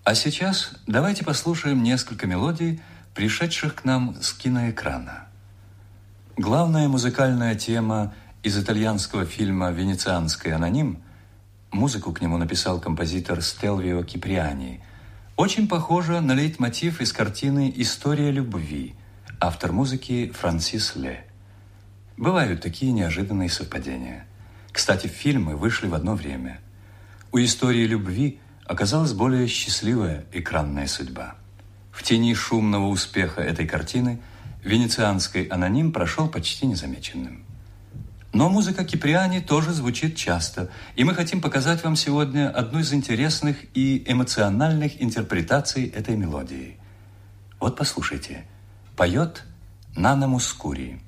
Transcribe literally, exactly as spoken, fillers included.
А сейчас давайте послушаем несколько мелодий, пришедших к нам с киноэкрана. Главная музыкальная тема из итальянского фильма «Венецианский аноним», музыку к нему написал композитор Стелвио Киприани, очень похожа на лейтмотив из картины «История любви», автор музыки Франсис Ле. Бывают такие неожиданные совпадения. Кстати, фильмы вышли в одно время. У «Истории любви» оказалась более счастливая экранная судьба. В тени шумного успеха этой картины «Венецианский аноним» прошел почти незамеченным. Но музыка Киприани тоже звучит часто, и мы хотим показать вам сегодня одну из интересных и эмоциональных интерпретаций этой мелодии. Вот послушайте. Поет Нана Мускури.